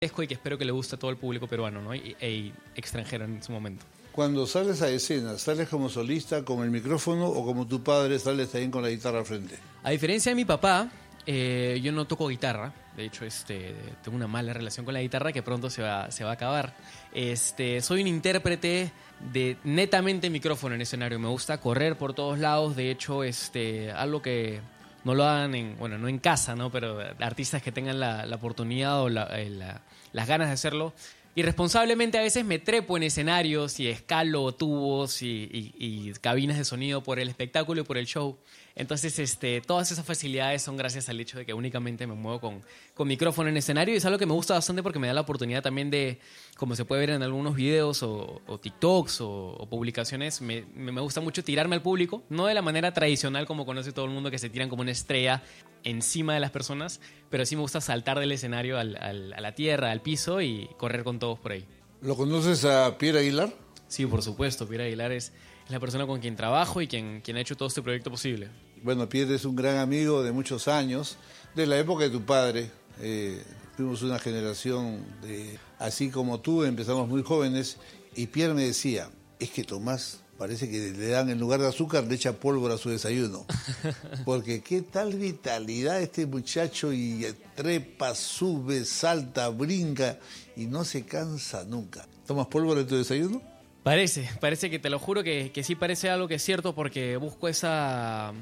y que espero que le guste a todo el público peruano, ¿no? E extranjero en su momento. Cuando sales a escena, ¿sales como solista, con el micrófono o como tu padre, sales también con la guitarra al frente? A diferencia de mi papá, yo no toco guitarra. De hecho, tengo una mala relación con la guitarra que pronto se va a acabar. Soy un intérprete de netamente micrófono en escenario. Me gusta correr por todos lados. De hecho, algo que no lo hagan no en casa, ¿no? Pero artistas que tengan la oportunidad o las ganas de hacerlo. Irresponsablemente a veces me trepo en escenarios y escalo tubos y cabinas de sonido por el espectáculo y por el show. Entonces, todas esas facilidades son gracias al hecho de que únicamente me muevo con micrófono en escenario, y es algo que me gusta bastante porque me da la oportunidad también de, como se puede ver en algunos videos o TikToks o publicaciones, me gusta mucho tirarme al público, no de la manera tradicional como conoce todo el mundo, que se tiran como una estrella encima de las personas, pero sí me gusta saltar del escenario a la tierra, al piso, y correr con todos por ahí. ¿Lo conoces a Pierre Aguilar? Sí, por supuesto. Pierre Aguilar es la persona con quien trabajo y quien ha hecho todo este proyecto posible. Bueno, Pierre es un gran amigo de muchos años, de la época de tu padre. Fuimos una generación así como tú, empezamos muy jóvenes, y Pierre me decía, es que Tomás parece que le dan, en lugar de azúcar, le echa pólvora a su desayuno. Porque qué tal vitalidad este muchacho, y trepa, sube, salta, brinca y no se cansa nunca. ¿Tomas pólvora en tu desayuno? Parece que, te lo juro que sí parece algo que es cierto, porque busco esa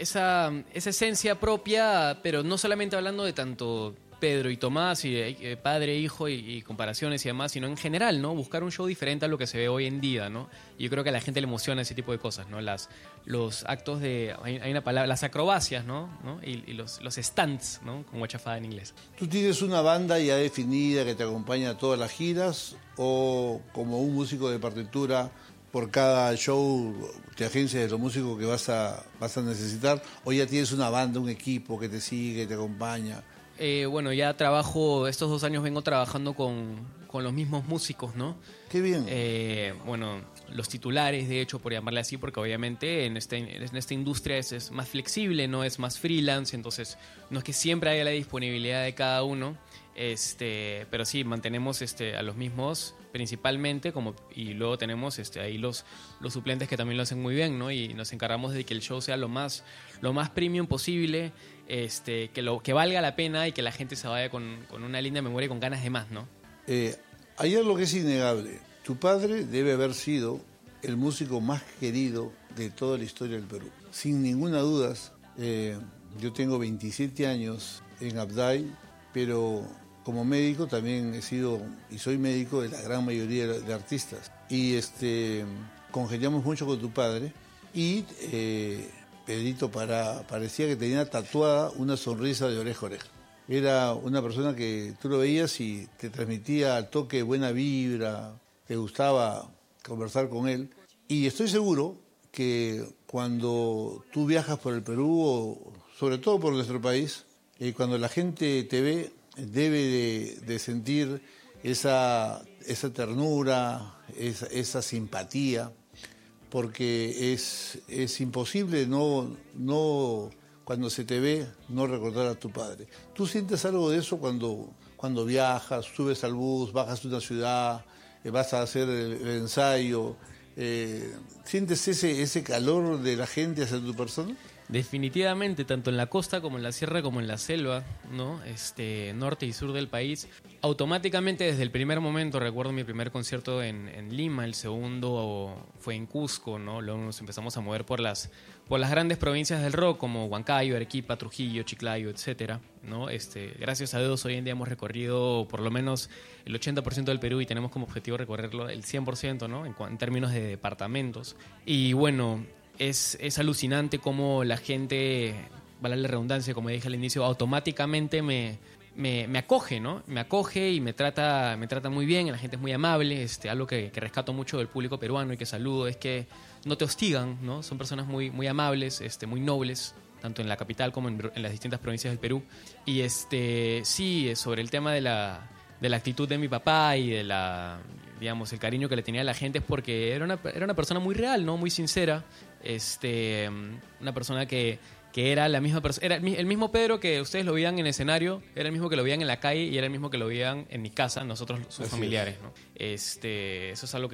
esencia propia, pero no solamente hablando de tanto Pedro y Tomás y padre, hijo y comparaciones y demás, sino en general, ¿no? Buscar un show diferente a lo que se ve hoy en día, ¿no? Y yo creo que a la gente le emociona ese tipo de cosas, ¿no? Los actos hay una palabra, las acrobacias, ¿no? Y los stunts, ¿no? Como guachafada en inglés. ¿Tú tienes una banda ya definida que te acompaña a todas las giras, o como un músico de partitura por cada show te agencias de los músicos que vas a necesitar, o ya tienes una banda, un equipo que te sigue, te acompaña? Ya trabajo, estos 2 años vengo trabajando con los mismos músicos, ¿no? Qué bien. Los titulares, de hecho, por llamarle así, porque obviamente en esta industria es más flexible, no es más freelance, entonces no es que siempre haya la disponibilidad de cada uno, pero sí, mantenemos a los mismos principalmente, y luego tenemos ahí los suplentes que también lo hacen muy bien, ¿no? Y nos encargamos de que el show sea lo más premium posible, que valga la pena y que la gente se vaya con una linda memoria y con ganas de más, ¿no? Hay algo que es innegable. Tu padre debe haber sido el músico más querido de toda la historia del Perú. Sin ninguna duda. Yo tengo 27 años en Abday, pero como médico también he sido y soy médico de la gran mayoría de artistas. Y congeniamos mucho con tu padre, y Pedrito parecía que tenía tatuada una sonrisa de oreja a oreja. Era una persona que tú lo veías y te transmitía al toque buena vibra, te gustaba conversar con él. Y estoy seguro que cuando tú viajas por el Perú, o sobre todo por nuestro país, cuando la gente te ve, debe de sentir esa ternura, esa simpatía, porque es imposible no cuando se te ve no recordar a tu padre. ¿Tú sientes algo de eso cuando viajas, subes al bus, bajas de una ciudad, vas a hacer el ensayo? ¿Sientes ese calor de la gente hacia tu persona? Definitivamente, tanto en la costa como en la sierra como en la selva, ¿no? Norte y sur del país. Automáticamente, desde el primer momento, recuerdo mi primer concierto en Lima, el segundo fue en Cusco, ¿no? Luego nos empezamos a mover por las grandes provincias del rock, como Huancayo, Arequipa, Trujillo, Chiclayo, etcétera, ¿no? Gracias a Dios, hoy en día hemos recorrido por lo menos el 80% del Perú, y tenemos como objetivo recorrerlo el 100%, ¿no? En términos de departamentos. Y bueno, es alucinante cómo la gente, vale la redundancia, como dije al inicio, automáticamente me acoge, ¿no? Me acoge y me trata muy bien. La gente es muy amable. Algo que rescato mucho del público peruano y que saludo es que no te hostigan, ¿no? Son personas muy, muy amables, muy nobles, tanto en la capital como en las distintas provincias del Perú. Y sí, sobre el tema de la actitud de mi papá y de el cariño que le tenía a la gente, es porque era una persona muy real, ¿no? Muy sincera. Una persona que que era la misma persona, era el mismo Pedro que ustedes lo veían en escenario, era el mismo que lo veían en la calle y era el mismo que lo veían en mi casa, nosotros sus familiares, ¿no? Eso es algo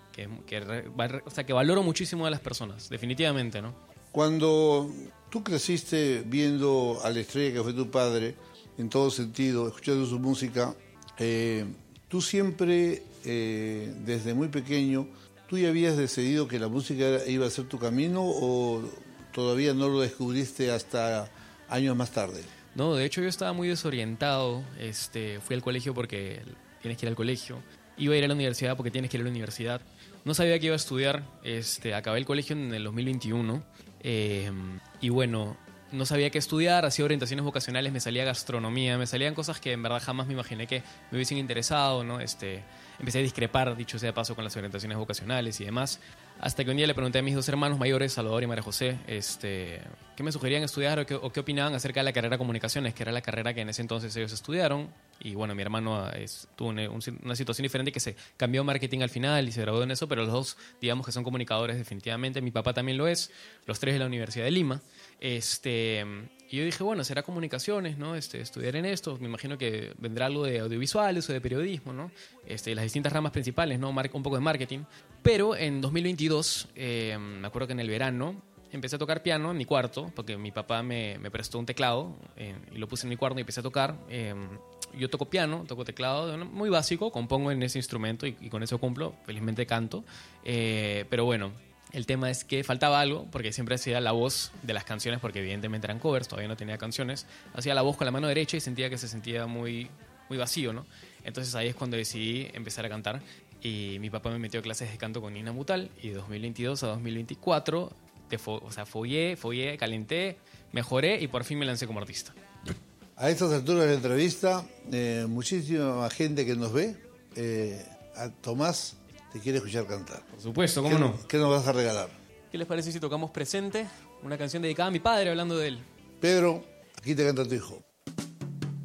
o sea, que valoro muchísimo de las personas, definitivamente, ¿no? Cuando tú creciste viendo a la estrella que fue tu padre, en todo sentido, escuchando su música, tú siempre, desde muy pequeño, ¿tú ya habías decidido que la música iba a ser tu camino o todavía no lo descubriste hasta años más tarde? No, de hecho yo estaba muy desorientado. Fui al colegio porque tienes que ir al colegio. Iba a ir a la universidad porque tienes que ir a la universidad. No sabía que iba a estudiar. Acabé el colegio en el 2021. Y bueno, no sabía qué estudiar. Hacía orientaciones vocacionales, me salía gastronomía, me salían cosas que en verdad jamás me imaginé que me hubiesen interesado, ¿no? Empecé a discrepar, dicho sea de paso, con las orientaciones vocacionales y demás. Hasta que un día le pregunté a mis dos hermanos mayores, Salvador y María José, qué me sugerían estudiar o qué opinaban acerca de la carrera de comunicaciones, que era la carrera que en ese entonces ellos estudiaron. Y bueno, mi hermano tuvo una situación diferente, que se cambió a marketing al final y se graduó en eso, pero los dos, digamos que son comunicadores definitivamente. Mi papá también lo es, los tres de la Universidad de Lima. Y yo dije, bueno, será comunicaciones, ¿no? Estudiar en esto. Me imagino que vendrá algo de audiovisuales o de periodismo, ¿no? Las distintas ramas principales, ¿no? Un poco de marketing. Pero en 2022, me acuerdo que en el verano, empecé a tocar piano en mi cuarto, porque mi papá me prestó un teclado y lo puse en mi cuarto y empecé a tocar. Yo toco piano, toco teclado, muy básico, compongo en ese instrumento y con eso cumplo. Felizmente canto. Pero bueno, el tema es que faltaba algo, porque siempre hacía la voz de las canciones, porque evidentemente eran covers, todavía no tenía canciones. Hacía la voz con la mano derecha y sentía que se sentía muy, muy vacío, ¿no? Entonces ahí es cuando decidí empezar a cantar. Y mi papá me metió a clases de canto con Nina Mutal. Y de 2022 a 2024, fogueé, calenté, mejoré y por fin me lancé como artista. A estas alturas de la entrevista, muchísima gente que nos ve, a Tomás te quiere escuchar cantar. Por supuesto, ¿cómo no? ¿Qué nos vas a regalar? ¿Qué les parece si tocamos Presente? Una canción dedicada a mi padre, hablando de él. Pedro, aquí te canta tu hijo.